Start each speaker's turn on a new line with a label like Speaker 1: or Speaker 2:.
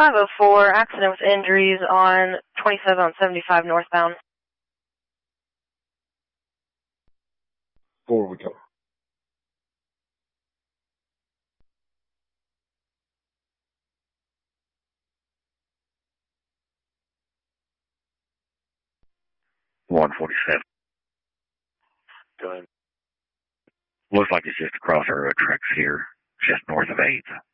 Speaker 1: 504, accident with injuries on 27 on 75 northbound.
Speaker 2: 4 we go.
Speaker 3: $147. Go ahead. Looks like it's just across our road tracks here, just north of 8th.